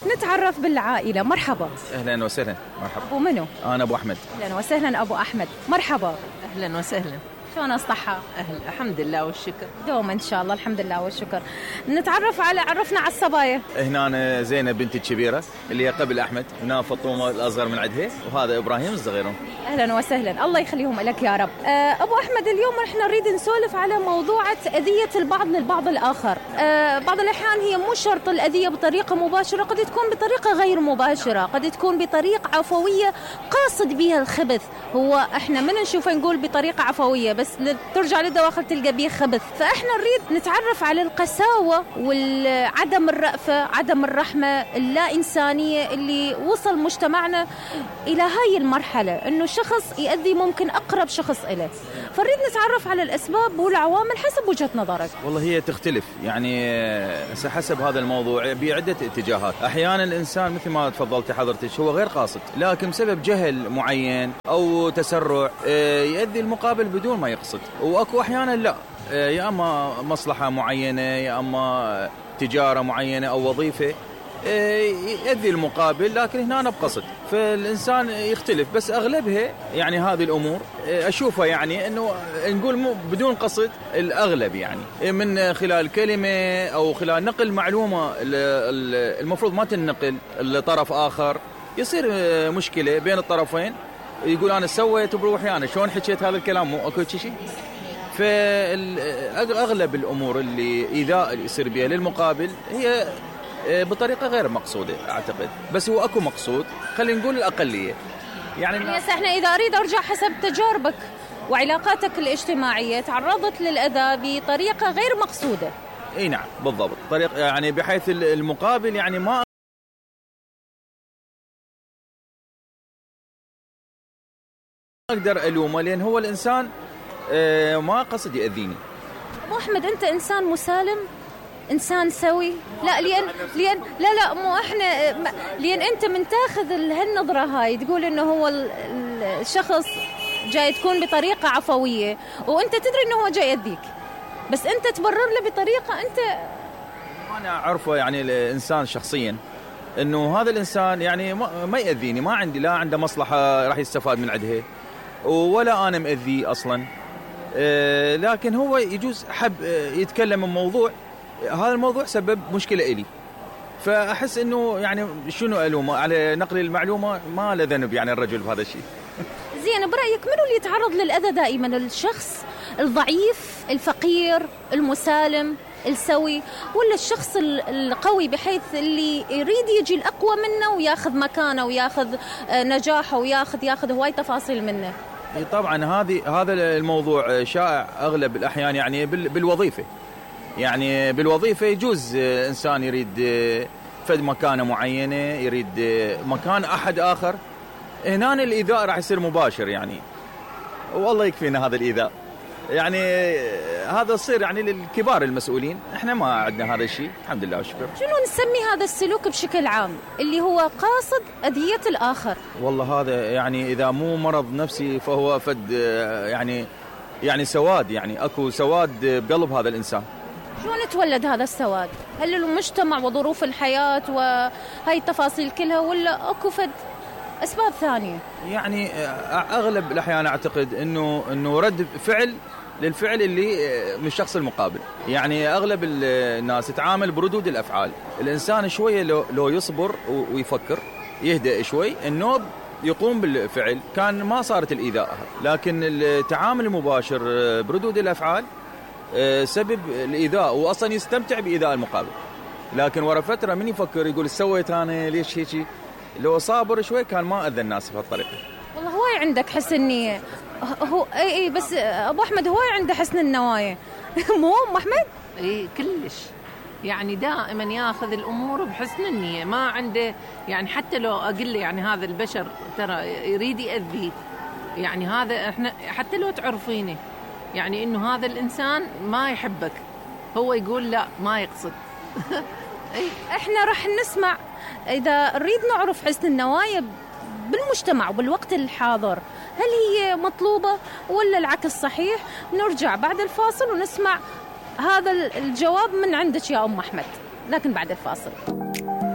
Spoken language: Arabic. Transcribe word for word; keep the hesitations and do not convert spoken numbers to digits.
نتعرف بالعائلة. مرحبا. أهلا وسهلا. مرحبا. ومنو؟ أنا أبو أحمد. أهلا وسهلا أبو أحمد. مرحبا. أهلا وسهلا. شلون الصحة؟ أهلا. الحمد لله والشكر. دوما إن شاء الله. الحمد لله والشكر. نتعرف على عرفنا على الصبايا. هنا زينب بنتي الكبيرة اللي هي قبل أحمد، هنا فطومة الأصغر من عندها، وهذا إبراهيم الصغير. أهلا وسهلا. الله يخليهم لك يا رب. أه أبو أحمد، اليوم احنا نريد نسولف على موضوع أذية البعض للبعض الآخر. أه بعض الأحيان هي مو شرط الأذية بطريقة مباشرة، قد تكون بطريقة غير مباشرة، قد تكون بطريقة عفوية قاصد بها الخبث. هو احنا من نشوفه نقول بطريقة عفوية، بس ترجع للدواخل تلقى بيه خبث. فاحنا نريد نتعرف على القساوة وعدم الرأفة، عدم الرحمة، اللا إنسانية اللي وصل مجتمعنا إلى هاي المرحلة، إنه شخص يؤذي ممكن أقرب شخص إله. فنريد نتعرف على الأسباب والعوامل حسب وجهة نظرك. والله هي تختلف، يعني حسب هذا الموضوع بعدة اتجاهات. أحيانا الإنسان مثل ما تفضلت حضرتك هو غير قاصد، لكن بسبب جهل معين أو تسرع يؤذي المقابل بدون ما يقصد. وأكو أحيانا لا، يا أما مصلحة معينة، يا أما تجارة معينة أو وظيفة يؤذي المقابل، لكن هنا أنا بقصد. فالإنسان يختلف، بس أغلبها يعني هذه الأمور أشوفها يعني أنه نقول مو بدون قصد، الأغلب يعني من خلال كلمة أو خلال نقل معلومة المفروض ما تنقل لطرف آخر، يصير مشكلة بين الطرفين. يقول أنا سويت بروحي، أنا شلون حكيت هذا الكلام، مو أكو شيء. فأغلب الأمور اللي إيذاء يصير بها للمقابل هي بطريقة غير مقصودة أعتقد، بس هو أكو مقصود، خلينا نقول الأقلية. يعني يعني احنا إذا أريد أرجع حسب تجاربك وعلاقاتك الاجتماعية، تعرضت للأذى بطريقة غير مقصودة. إيه نعم بالضبط، طريقة يعني بحيث المقابل يعني ما أقدر ألومه، لأن هو الإنسان ما قصد يأذيني. أبو أحمد، أنت إنسان مسالم، إنسان سوي؟ لا لأن لأن لا لا مو إحنا، لأن أنت من تاخذ هالنظرة هاي تقول إنه هو الشخص جاي تكون بطريقة عفوية، وأنت تدري إنه هو جاي يأذيك، بس أنت تبرر له بطريقة أنت. أنا أعرفه يعني الإنسان شخصيا إنه هذا الإنسان يعني ما يأذيني، ما عندي لا عنده مصلحة راح يستفاد من عندها، ولا أنا مأذي أصلا. أه لكن هو يجوز حب يتكلم عن موضوع، هذا الموضوع سبب مشكلة إلي، فأحس إنه يعني شنو ألومه على نقل المعلومة، ما له ذنب يعني الرجل بهذا الشيء. زين، برأيك منو اللي يتعرض للأذى دائما؟ الشخص الضعيف، الفقير، المسالم، السوي، ولا الشخص القوي بحيث اللي يريد يجي الأقوى منه وياخذ مكانه وياخذ نجاحه وياخذ ياخذ هواي تفاصيل منه؟ طبعا هذه هذا الموضوع شائع أغلب الأحيان يعني بالوظيفة. يعني بالوظيفة يجوز إنسان يريد فد مكانة معينة، يريد مكان أحد آخر، هنا الإيذاء راح يصير مباشر يعني، والله يكفينا هذا الإيذاء. يعني هذا يصير يعني للكبار المسؤولين، احنا ما عندنا هذا الشيء الحمد لله والشكر. شنو نسمي هذا السلوك بشكل عام اللي هو قاصد أذية الآخر؟ والله هذا يعني إذا مو مرض نفسي فهو فد يعني يعني سواد، يعني أكو سواد بقلب هذا الإنسان. شلون تولد هذا السواد؟ هل المجتمع وظروف الحياة وهي التفاصيل كلها، ولا أكو فد أسباب ثانية؟ يعني أغلب الأحيان أعتقد إنه إنه رد فعل للفعل اللي من الشخص المقابل. يعني أغلب الناس تتعامل بردود الأفعال. الإنسان شوية لو لو يصبر ويفكر يهدأ شوي، النوب يقوم بالفعل كان ما صارت الإيذاء. لكن التعامل المباشر بردود الأفعال سبب الإيذاء، وأصلا يستمتع بإيذاء المقابل، لكن ورا فترة من يفكر يقول سويت أنا ليش هيك. لو صابر شوي كان ما أذى الناس بهالطريقة. والله هواي عندك حسن النية. هو اي اي بس ابو احمد هواي عنده حسن النوايا. مو ام احمد؟ اي كلش، يعني دائما ياخذ الامور بحسن النية، ما عنده يعني حتى لو اقول له يعني هذا البشر ترى يريد يأذيك، يعني هذا احنا حتى لو تعرفينه يعني انه هذا الانسان ما يحبك، هو يقول لا ما يقصد. اي احنا راح نسمع اذا نريد نعرف حسن النوايا بالمجتمع وبالوقت الحاضر هل هي مطلوبة ولا العكس صحيح. نرجع بعد الفاصل ونسمع هذا الجواب من عندك يا أم أحمد، لكن بعد الفاصل.